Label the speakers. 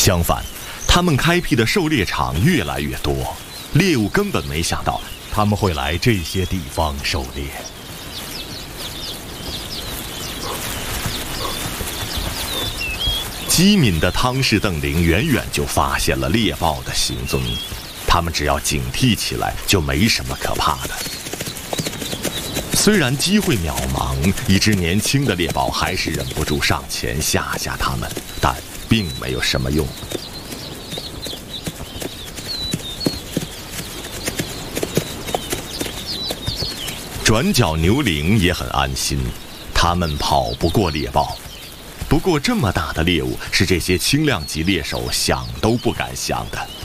Speaker 1: 相反，他们开辟的狩猎场越来越多，猎物根本没想到他们会来这些地方狩猎。机敏的汤氏邓灵远远就发现了猎豹的行踪，他们只要警惕起来，就没什么可怕的。虽然机会渺茫，一只年轻的猎豹还是忍不住上前吓吓他们，但并没有什么用。转角牛羚也很安心，它们跑不过猎豹。不过这么大的猎物是这些轻量级猎手想都不敢想的。